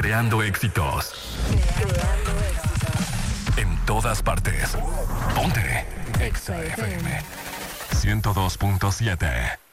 Creando éxitos. En todas partes. Ponte. Exa FM 102.7.